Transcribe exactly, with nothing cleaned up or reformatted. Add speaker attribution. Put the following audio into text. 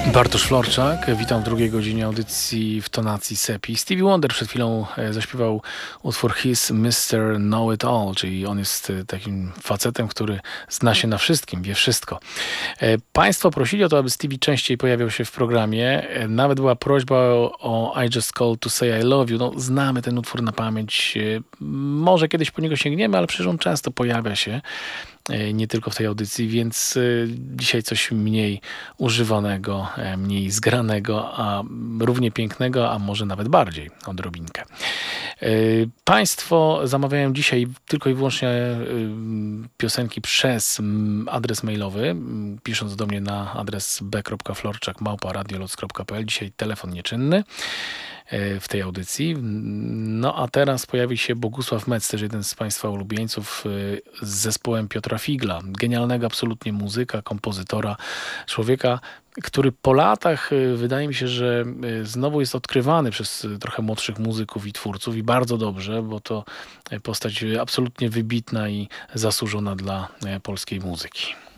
Speaker 1: Bartosz Florczak, witam w drugiej godzinie audycji w tonacji Sepi. Stevie Wonder przed chwilą e, zaśpiewał utwór His mister Know It All, czyli on jest e, takim facetem, który zna się na wszystkim, wie wszystko. E, Państwo prosili o to, aby Stevie częściej pojawiał się w programie. E, Nawet była prośba o, o I Just Called to Say I Love You. No, znamy ten utwór na pamięć. E, Może kiedyś po niego sięgniemy, ale przecież on często pojawia się. e, Nie tylko w tej audycji, więc e, dzisiaj coś mniej używanego, e, mniej zgranego, a równie pięknego, a może nawet bardziej odrobinkę. E, Państwo zamawiają dzisiaj tylko i wyłącznie e, piosenki przez mm, adres mailowy, mm, pisząc do mnie na adres b kropka florczak małpa radioloc kropka p l. Dzisiaj telefon nieczynny e, w tej audycji. No a teraz pojawi się Bogusław Metz, też jeden z Państwa ulubieńców, e, z zespołem Piotra Figla. Genialnego absolutnie muzyka, kompozytora, człowieka, który po latach y, wydaje mi się, że y, znowu jest odkrywany przez y, trochę młodszych muzyków i twórców i bardzo dobrze, bo to y, postać y, absolutnie wybitna i zasłużona dla y, polskiej muzyki.